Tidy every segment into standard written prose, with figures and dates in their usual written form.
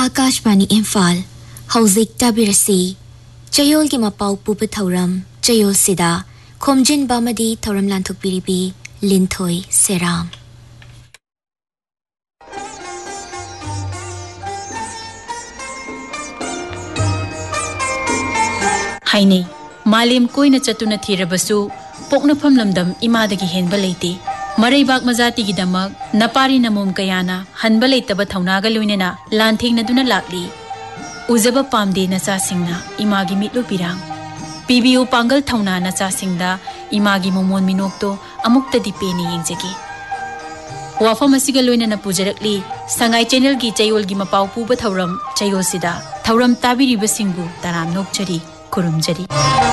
आकाशवाणी इम्फाल हौजिक ताबिरसी चयोल की मपाउ पुप थौरम चयोल सिदा खोमजिन बामदी थौरम लांथुक पिरिबी लिंथोई सेराम हाइने मालेम कोइना चतुना थीरबसु पोकनफम लमदम इमादगी हेनबा लेते मरैबाग मजाति की दमक नपारी नमोम कयाना हनबा लेतबा थौनागा लोइनेना लांथेंगनदुना लाकली उजबा पामदे नचा सिंगना इमागी मिटलो पिरांग पीबीओ पांगल थौना नचा सिंगदा इमागी मोमोन मिनोक्तो अमुक्तदि पेनी येंजगी वाफम असिगा लोइनेना पुजरकली संगाई चैनल की चयोल की मपाउ पुबा थौरम चयोसिदा थौरम ताबिरिबा सिंगबु तराम नोकचरी खुरुमजरी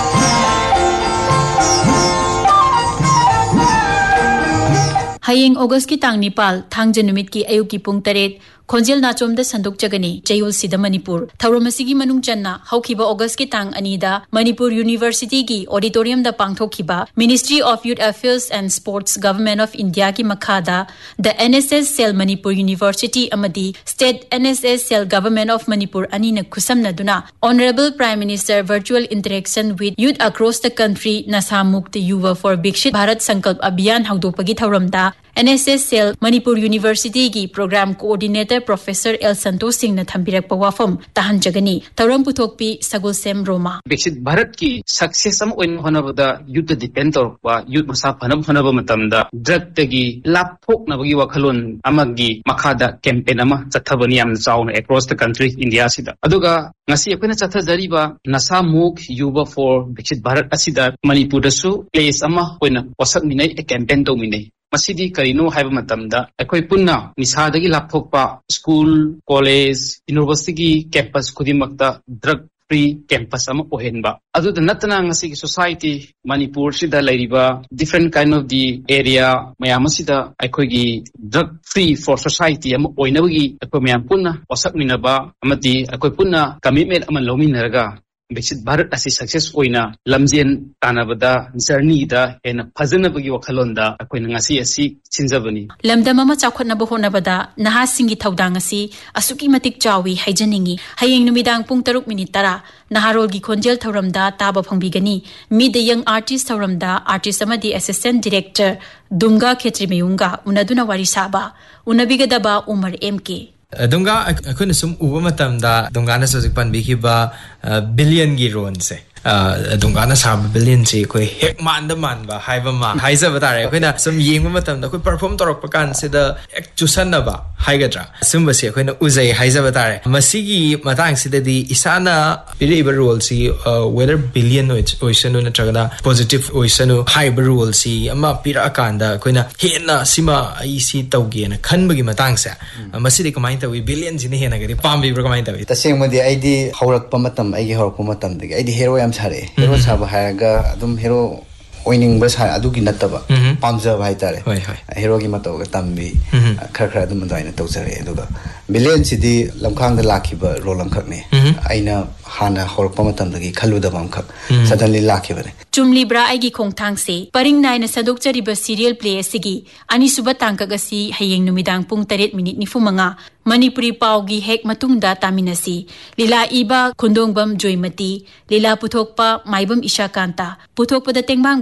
हयेंग अगस्त की तांग निपाल थांग नुमित की अयुक की पुंग तरेत खोंजेल नाचोमदा संदुक जगनी चयोल सिदा मणिपुर थौरमसिगी मनुंग चन्ना हौखिबा अगस्त की तांग अनीदा मणिपुर यूनिवर्सिटी की ऑडिटोरियम दा पांगथोखिबा ministry of youth affairs and sports government of India की मखादा the NSS cell Manipur university अमदी state NSS cell government of Manipur अनीना खुसमनदुना honourable prime minister virtual interaction with youth across the country नशा मुक्त युवा फॉर विकसित भारत संकल्प अभियान हौदोपगी थौरमदा NSS cell Manipur university की programme coordinator professor L Santosh Singh ने थंबिरक वाफम तहन जगनी थौरम पुथोकपी सगुल सेम रोमा विकसित भारत की सक्सेस अम ओइन होनबदा यूथ डिपेंड तौरपा यूथ मसा फनम होनब मतमदा ड्रग तगी लापथोकनबगी वखलोन अमगी मखादा कैंपेन अमा चथबनी याम chown across the country India सिदा अदुगा ngasi akoina chathajariba nasa muk yuba for विकसित भारत असिदा मणिपुर दसु प्लेस अमा ओइना वसक मिनै कैंपेन तो मिनै मसीदी करिनो हाइबा मतमदा अखोय पुन्ना निसादगी लापथोकपा स्कूल कॉलेज यूनिवर्सिटी की कैंपस खुदिमक्ता ड्रग फ्री कैंपस अमा ओहेनबा अदुदा नतना ngasi की सोसाइटी मणिपुर सिदा लैरिबा different kind of the area मयाम सिदा अखोय की ड्रग फ्री फॉर सोसाइटी अमा ओइनबगी अखोय मयाम पुन्ना वसक मिनबा अमदी अखोय पुन्ना कमिटमेंट अमा लोमिनरगा विकसित भारत असी सक्सेस ओइना लमजेन तानाबदा जर्नी दा हेन फजनबगी वखलोंदा अखोयना ngasi asi सिनजबनी लमदम अमा चाखोनब होनबदा नहा सिंगी थौदांग असि असुकी मतिक चावी हाइजनिंगी हयेंग नुमिदांग पुंग 3:10 नहारोल की खोंजेल थौरमदा ताबा फंगबिगनी me the young artist थौरमदा artist अमदी assistant director दुंगा खेत्रिमेयुंगा उनदुना वारी साबा उनबिगदबा उमर एमके दुंगा अखुन सुम उबा मतमदा दुंगाना सजिक पनबिखिबा बिलियन की रोन से दुंगाना साब बिलियन से कोई हेक मानद मानबा हाइबमा हाइजबा तारे अखोइना सुम येंगबा मतमदा कोई परफॉर्म तौरप कान सेदा एक चुसनबा हाइगद्रा सुमबसे अखोइना उजै हाइजबा तारे मसिगी मतांग सिददी इसाना बिरेबा role see whether billion ओइसनु नत्रगना positive ओइसनु हाइबा role सी अमा पिरा कांदा अखोइना हेना सिमा आइसी तौगेना खनबगी मतांग से मसिदी कमाइ तवी बिलियन जिने हेना गरी पामबी कमाइ तवी तसेंगमदी आइदी हौरकपा मतम आइगी हौरकपा मतम दगी आइदी हेरो सारे हेरो साब हायगा अदुम हेरो ओइनिंग बस हाय अदुगी नत्तबा पामजब हाय तारे हेरो की मतोगा तंबी खर खर अदुम दाइना तौजरे अदुगा बिलियन सिदी लमखांग द लाखिबा रोल अंखकने आइना हाना हौरकपा मतम दगी खलुदबा अंखक सडनली लाखिबने चुमलिब्रा आइगी खोंगथांग से परिंग नाइना सदोकचरिबा सीरियल प्ले सिगी अनिसुबा तांकगसी हयेंग नुमिदांग पुंग 3:95 मणिपुरी पावगी हेक मतुंगदा तामिनसी लीला इबा खुंदोंगबम जोइमती लीला पुथोकपा माइबम इशाकांता पुथोकपदा तेंगबांग